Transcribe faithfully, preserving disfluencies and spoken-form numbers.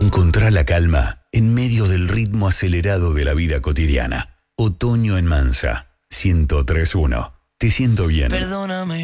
Encontrá la calma en medio del ritmo acelerado de la vida cotidiana. Otoño en Mansa, ciento tres punto uno. Te siento bien. Perdóname.